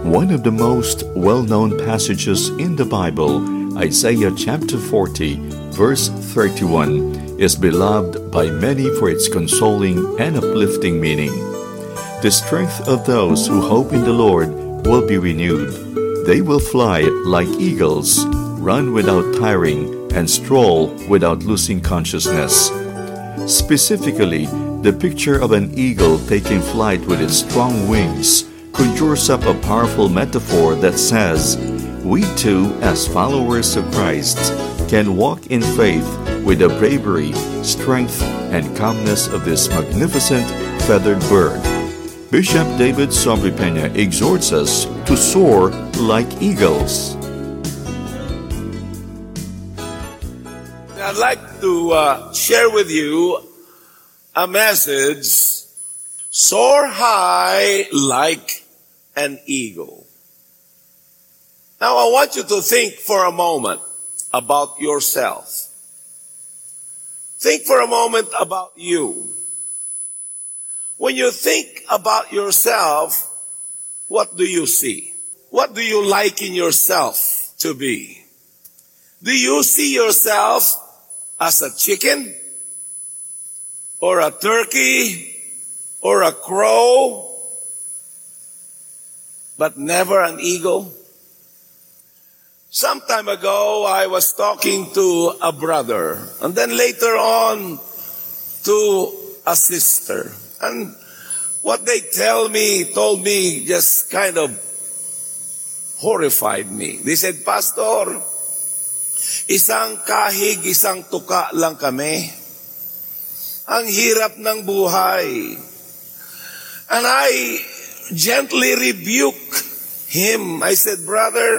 One of the most well-known passages in the Bible, Isaiah chapter 40, verse 31, is beloved by many for its consoling and uplifting meaning. The strength of those who hope in the Lord will be renewed. They will fly like eagles, run without tiring, and stroll without losing consciousness. Specifically, the picture of an eagle taking flight with its strong wings conjures up a powerful metaphor that says, we too, as followers of Christ, can walk in faith with the bravery, strength, and calmness of this magnificent feathered bird. Bishop David Sobrepena exhorts us to soar like eagles. I'd like to share with you a message, soar high like an eagle. Now I want you to think for a moment about yourself. Think for a moment about you. When you think about yourself, what do you see? What do you liken yourself to be? Do you see yourself as a chicken, or a turkey, or a crow, but never an eagle? Some time ago, I was talking to a brother, and then later on to a sister. And what they told me just kind of horrified me. They said, Pastor, isang kahig, isang tuka lang kami. Ang hirap ng buhay. And I gently rebuked him. I said, brother,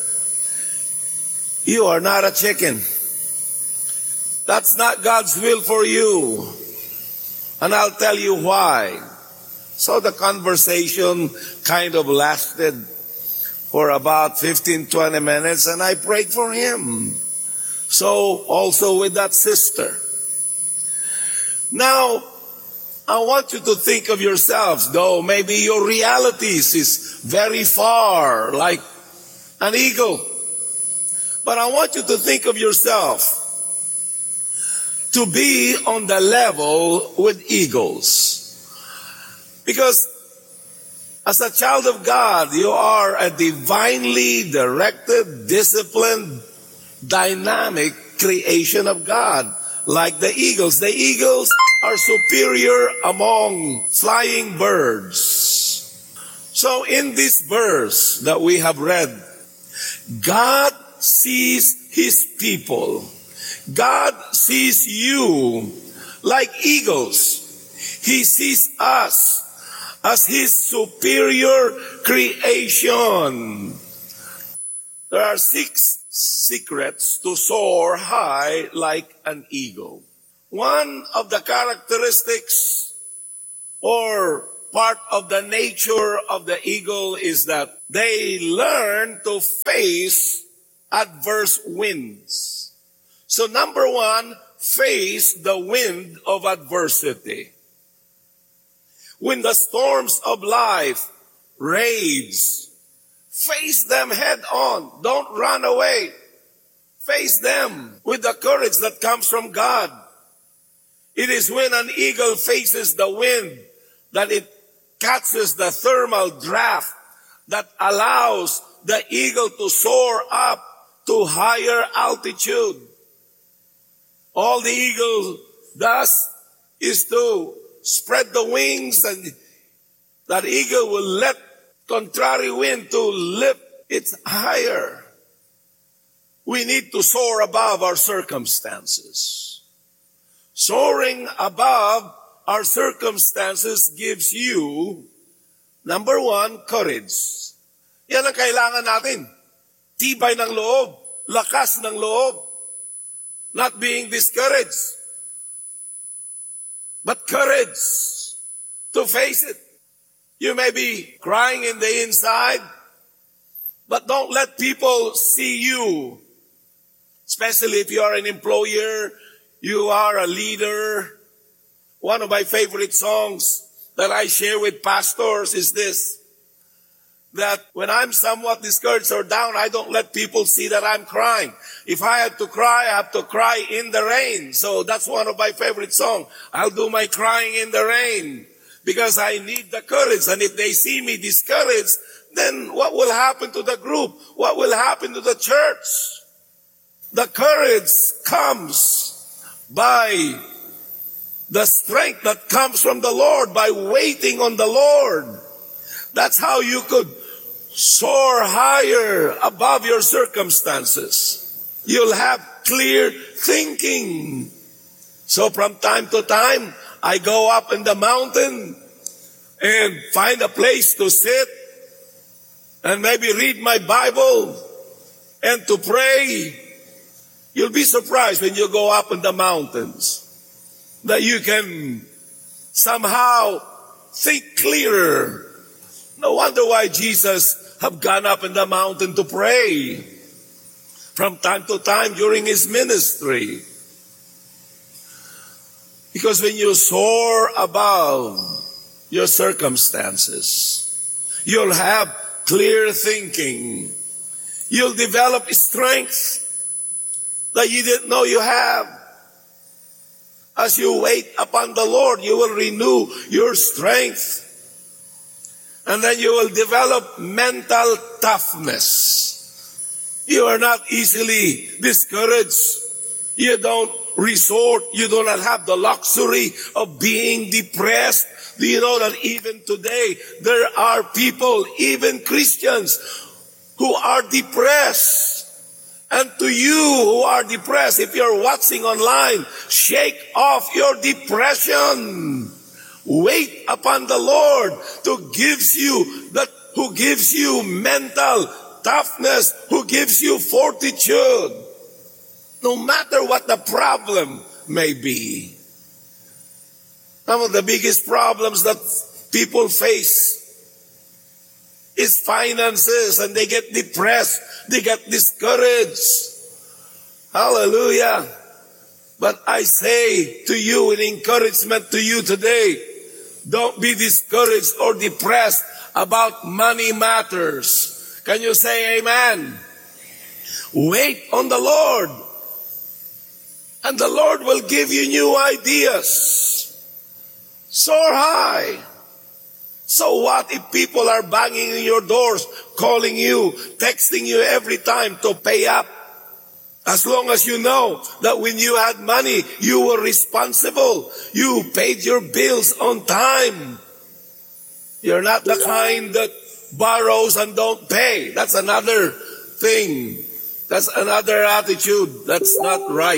you are not a chicken. That's not God's will for you. And I'll tell you why. So the conversation kind of lasted for about 15-20 minutes, and I prayed for him. So also with that sister. Now, I want you to think of yourselves, though maybe your realities is very far, like an eagle. But I want you to think of yourself to be on the level with eagles. Because as a child of God, you are a divinely directed, disciplined, dynamic creation of God, like the eagles. The eagles are superior among flying birds. So in this verse that we have read, God sees His people. God sees you like eagles. He sees us as His superior creation. There are 6 secrets to soar high like an eagle. One of the characteristics or part of the nature of the eagle is that they learn to face adverse winds. So number 1, face the wind of adversity. When the storms of life rage, face them head on. Don't run away. Face them with the courage that comes from God. It is when an eagle faces the wind that it catches the thermal draft that allows the eagle to soar up to higher altitude. All the eagle does is to spread the wings, and that eagle will let contrary wind to lift it higher. We need to soar above our circumstances. Soaring above our circumstances gives you, number 1, courage. Yan ang kailangan natin. Tibay ng loob, lakas ng loob, not being discouraged, but courage to face it. You may be crying in the inside, but don't let people see you. Especially if you are an employer, you are a leader. One of my favorite songs that I share with pastors is this. that when I'm somewhat discouraged or down, I don't let people see that I'm crying. If I had to cry, I have to cry in the rain. So that's one of my favorite songs. I'll do my crying in the rain because I need the courage. And if they see me discouraged, then what will happen to the group? What will happen to the church? The courage comes by the strength that comes from the Lord, by waiting on the Lord. That's how you could soar higher above your circumstances. You'll have clear thinking. So from time to time, I go up in the mountain and find a place to sit and maybe read my Bible and to pray. You'll be surprised when you go up in the mountains that you can somehow think clearer. No wonder why Jesus have gone up in the mountain to pray from time to time during his ministry. Because when you soar above your circumstances, you'll have clear thinking. You'll develop strength that you didn't know you have. As you wait upon the Lord, you will renew your strength. And then you will develop mental toughness. You are not easily discouraged. You don't you do not have the luxury of being depressed. Do you know that even today, there are people, even Christians, who are depressed? And to you who are depressed, if you're watching online, shake off your depression. Wait upon the Lord who gives you mental toughness, who gives you fortitude, no matter what the problem may be. Some of the biggest problems that people face is finances, and they get depressed, they get discouraged. Hallelujah. But I say to you, in encouragement to you today, don't be discouraged or depressed about money matters. Can you say amen? Wait on the Lord, and the Lord will give you new ideas. Soar high. So what if people are banging in your doors, calling you, texting you every time to pay up? As long as you know that when you had money, you were responsible. You paid your bills on time. You're not the kind that borrows and don't pay. That's another thing. That's another attitude. That's not right.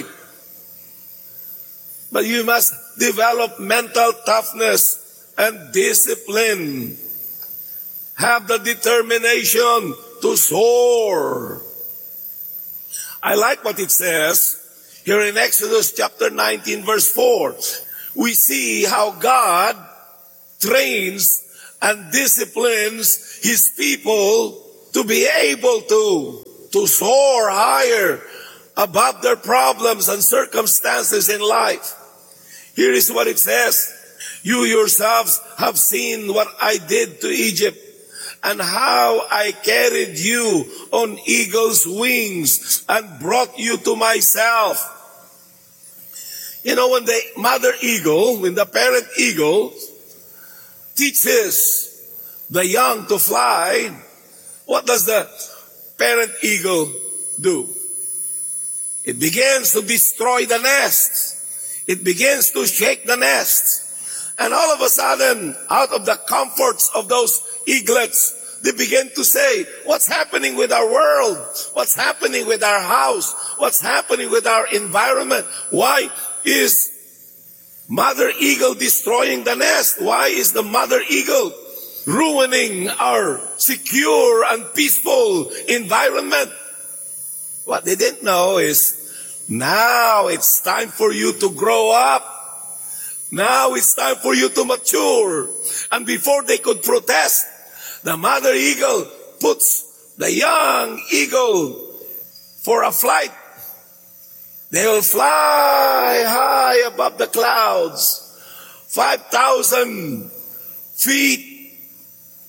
But you must develop mental toughness and discipline. Have the determination to soar. I like what it says here in Exodus chapter 19 verse 4. We see how God trains and disciplines His people to be able to soar higher above their problems and circumstances in life. Here is what it says. You yourselves have seen what I did to Egypt, and how I carried you on eagle's wings and brought you to myself. You know, when the mother eagle, when the parent eagle teaches the young to fly, what does the parent eagle do? It begins to destroy the nest. It begins to shake the nest. And all of a sudden, out of the comforts of those eaglets, they begin to say, what's happening with our world? What's happening with our house? What's happening with our environment? Why is Mother Eagle destroying the nest? Why is the Mother Eagle ruining our secure and peaceful environment? What they didn't know is, now it's time for you to grow up. Now it's time for you to mature. And before they could protest, the mother eagle puts the young eagle for a flight. They will fly high above the clouds, 5,000 feet,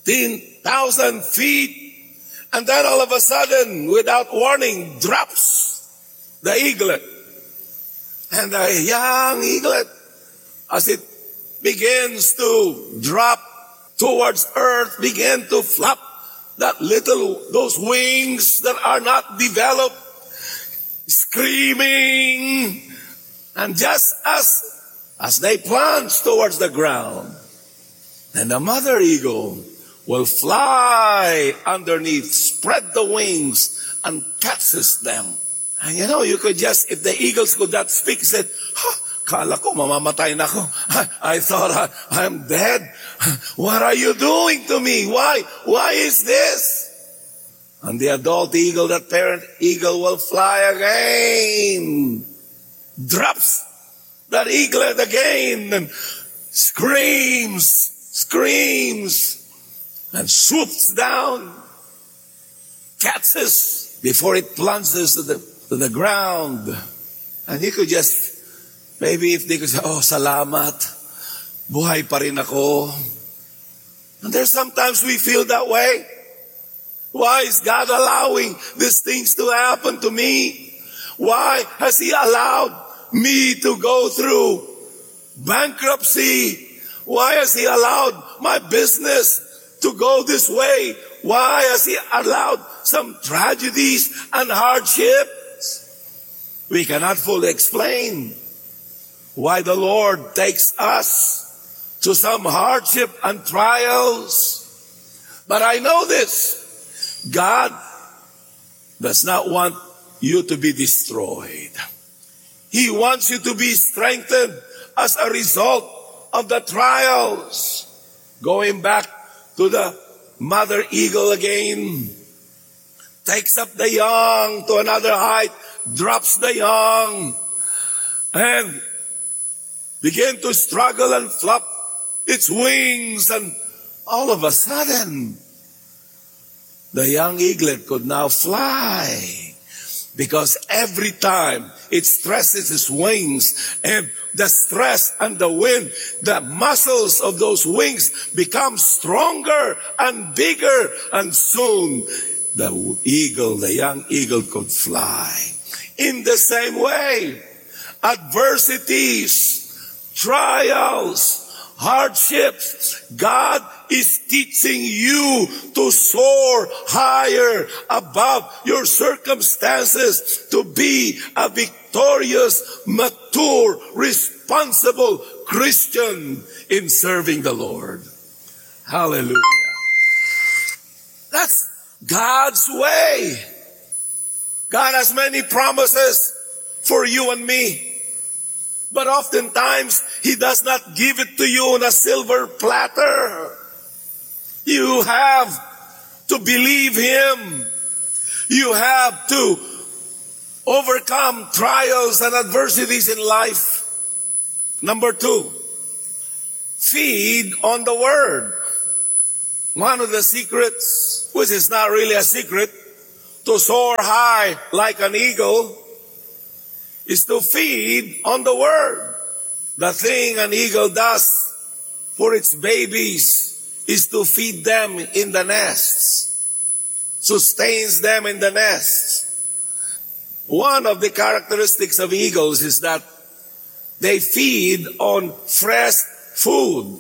15,000 feet. And then all of a sudden, without warning, drops the eaglet. And the young eaglet, as it begins to drop towards earth, began to flap those wings that are not developed, screaming. And just as they plunge towards the ground, and the mother eagle will fly underneath, spread the wings, and catches them. And you could just, if the eagles could not speak, said, kala ko, mamamatay na ako. I thought I'm dead. What are you doing to me? Why? Why is this? And the adult eagle, that parent eagle, will fly again. Drops that eaglet again and screams, and swoops down, catches before it plunges to the ground. And he could just, maybe if they could say, oh, salamat, buhay pa rin ako. And there's sometimes we feel that way. Why is God allowing these things to happen to me? Why has He allowed me to go through bankruptcy? Why has He allowed my business to go this way? Why has He allowed some tragedies and hardships? We cannot fully explain why the Lord takes us to some hardship and trials. But I know this: God does not want you to be destroyed. He wants you to be strengthened as a result of the trials. Going back to the mother eagle again, takes up the young to another height, drops the young, and begin to struggle and flap its wings, and all of a sudden, the young eaglet could now fly. Because every time it stresses its wings, and the stress and the wind, the muscles of those wings become stronger and bigger, and soon the young eagle could fly. In the same way, adversities, trials, hardships, God is teaching you to soar higher above your circumstances, to be a victorious, mature, responsible Christian in serving the Lord. Hallelujah. That's God's way. God has many promises for you and me. But oftentimes, He does not give it to you on a silver platter. You have to believe Him. You have to overcome trials and adversities in life. Number 2, feed on the Word. One of the secrets, which is not really a secret, to soar high like an eagle, is to feed on the Word. The thing an eagle does for its babies is to feed them in the nests, sustains them in the nests. One of the characteristics of eagles is that they feed on fresh food.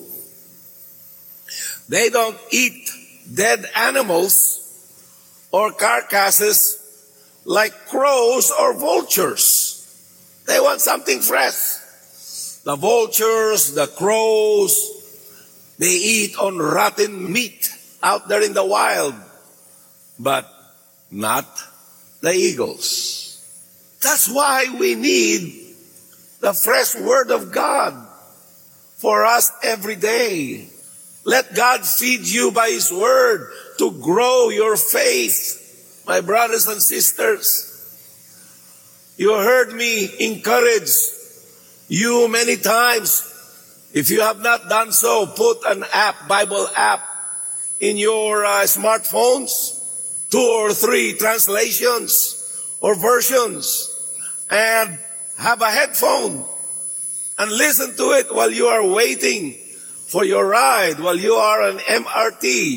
They don't eat dead animals or carcasses like crows or vultures. They want something fresh. The vultures, the crows, they eat on rotten meat out there in the wild, but not the eagles. That's why we need the fresh Word of God for us every day. Let God feed you by His Word to grow your faith, my brothers and sisters. You heard me encourage you many times. If you have not done so, put an app, Bible app, in your smartphones, 2 or 3 translations or versions, and have a headphone and listen to it while you are waiting for your ride, while you are on MRT,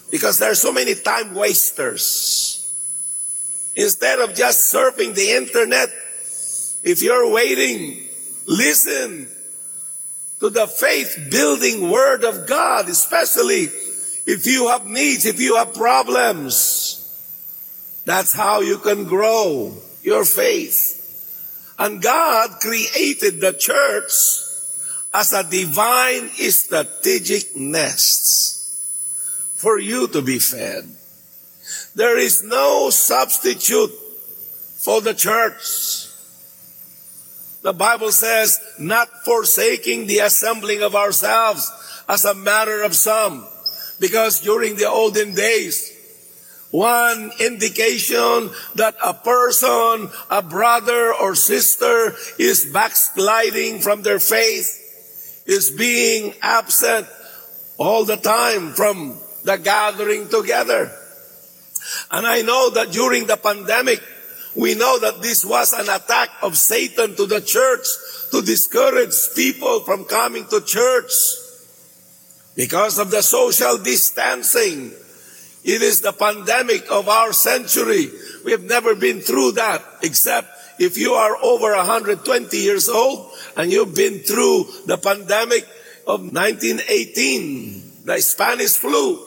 because there are so many time wasters. Instead of just surfing the internet, if you're waiting, listen to the faith-building Word of God, especially if you have needs, if you have problems. That's how you can grow your faith. And God created the church as a divine strategic nest for you to be fed. There is no substitute for the church. The Bible says, not forsaking the assembling of ourselves as a matter of some. Because during the olden days, one indication that a person, a brother or sister is backsliding from their faith is being absent all the time from the gathering together. And I know that during the pandemic, we know that this was an attack of Satan to the church to discourage people from coming to church because of the social distancing. It is the pandemic of our century. We have never been through that, except if you are over 120 years old and you've been through the pandemic of 1918, the Spanish flu.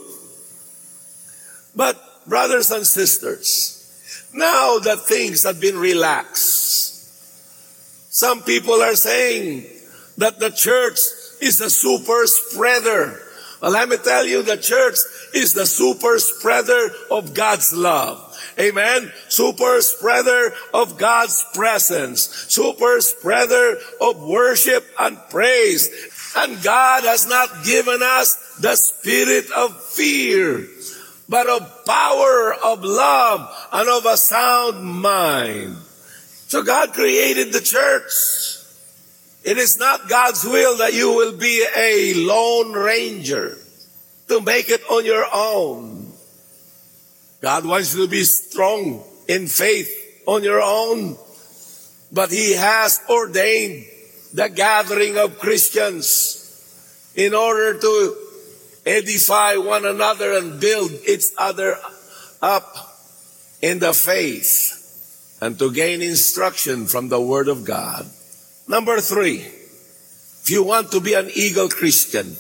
But brothers and sisters, now that things have been relaxed, some people are saying that the church is a super spreader. Well, let me tell you, the church is the super spreader of God's love. Amen. Super spreader of God's presence. Super spreader of worship and praise. And God has not given us the spirit of fear, but of power, of love, and of a sound mind. So God created the church. It is not God's will that you will be a lone ranger to make it on your own. God wants you to be strong in faith on your own, but He has ordained the gathering of Christians in order to edify one another and build each other up in the faith and to gain instruction from the Word of God. Number 3, if you want to be an eagle Christian,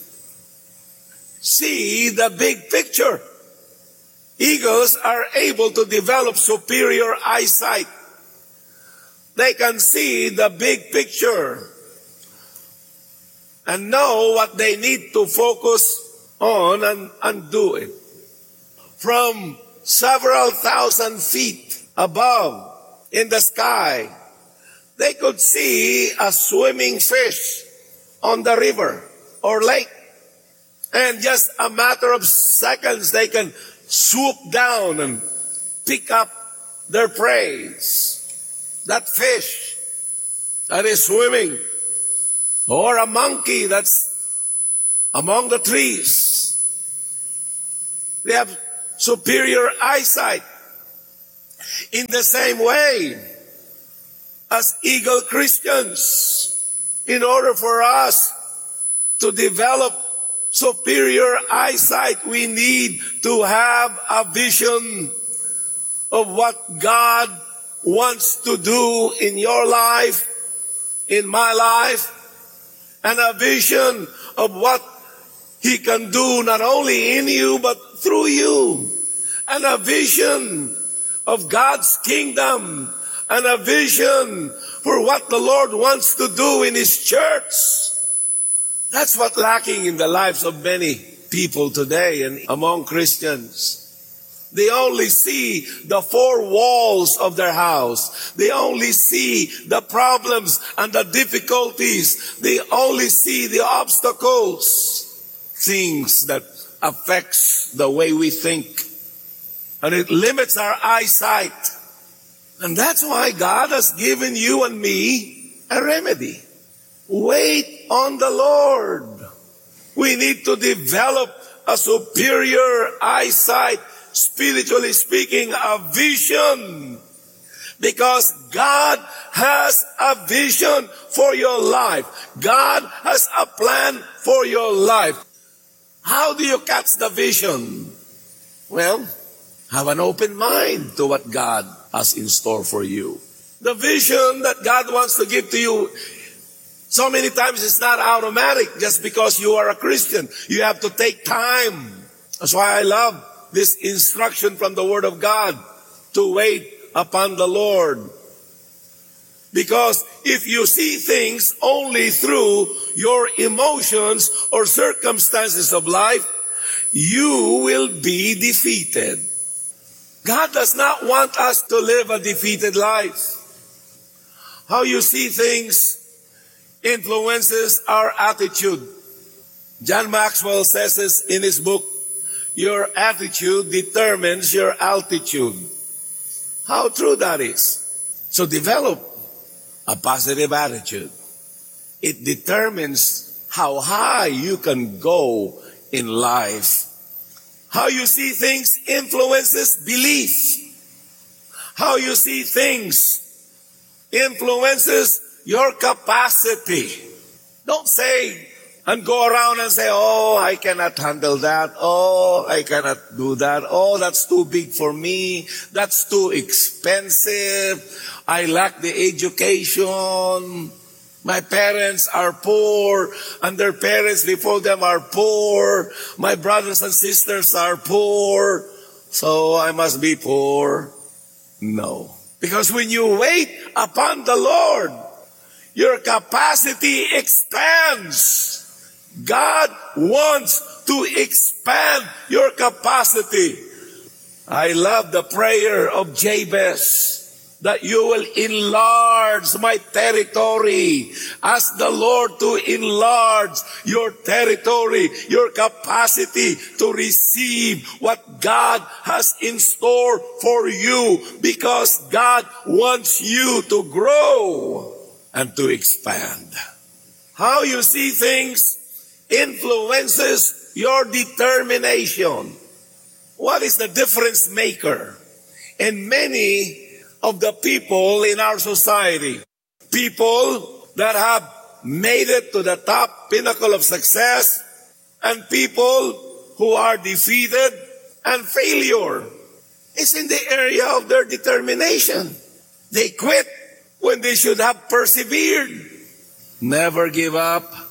see the big picture. Eagles are able to develop superior eyesight. They can see the big picture and know what they need to focus on and do it. From several thousand feet above in the sky, they could see a swimming fish on the river or lake. And just a matter of seconds, they can swoop down and pick up their prey. That fish that is swimming, or a monkey that's among the trees. They have superior eyesight. In the same way, as eagle Christians, in order for us to develop superior eyesight, we need to have a vision of what God wants to do in your life, in my life, and a vision of what He can do not only in you but through you, and a vision of God's kingdom, and a vision for what the Lord wants to do in His church. That's what's lacking in the lives of many people today and among Christians. They only see the four walls of their house. They only see the problems and the difficulties. They only see the obstacles, things that affects the way we think. And it limits our eyesight. And that's why God has given you and me a remedy. Wait on the Lord. We need to develop a superior eyesight, spiritually speaking, a vision. Because God has a vision for your life. God has a plan for your life. How do you catch the vision? Well, have an open mind to what God has in store for you. The vision that God wants to give to you, so many times it's not automatic just because you are a Christian. You have to take time. That's why I love this instruction from the Word of God to wait upon the Lord. Because if you see things only through your emotions or circumstances of life, you will be defeated. God does not want us to live a defeated life. How you see things influences our attitude. John Maxwell says this in his book, your attitude determines your altitude. How true that is. So develop a positive attitude. It determines how high you can go in life. How you see things influences belief. How you see things influences your capacity. Don't say and go around and say, oh, I cannot handle that. Oh, I cannot do that. Oh, that's too big for me. That's too expensive. I lack the education. My parents are poor, and their parents before them are poor. My brothers and sisters are poor, so I must be poor. No. Because when you wait upon the Lord, your capacity expands. God wants to expand your capacity. I love the prayer of Jabez, that you will enlarge my territory. Ask the Lord to enlarge your territory, your capacity to receive what God has in store for you, because God wants you to grow and to expand. How you see things influences your determination. What is the difference maker in many of the people in our society? People that have made it to the top pinnacle of success, and people who are defeated and failure. It's in the area of their determination. They quit when they should have persevered. Never give up.